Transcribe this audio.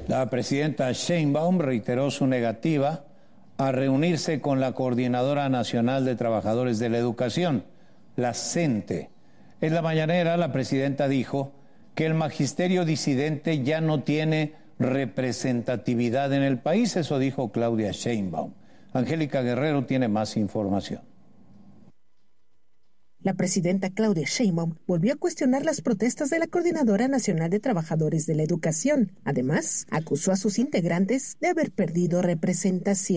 La presidenta Sheinbaum reiteró su negativa a reunirse con la Coordinadora Nacional de Trabajadores de la Educación, la CENTE. En la mañanera, la presidenta dijo que el magisterio disidente ya no tiene representatividad en el país. Eso dijo Claudia Sheinbaum. Angélica Guerrero tiene más información. La presidenta Claudia Sheinbaum volvió a cuestionar las protestas de la Coordinadora Nacional de Trabajadores de la Educación. Además, acusó a sus integrantes de haber perdido representación.